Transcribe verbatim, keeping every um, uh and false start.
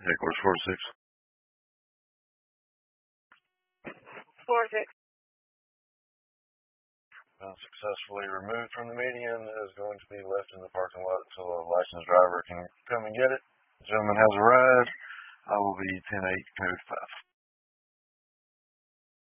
Headquarters four six. four six. Successfully removed from the median is going to be left in the parking lot until a licensed driver can come and get it. The gentleman has arrived. I will be ten eight code five.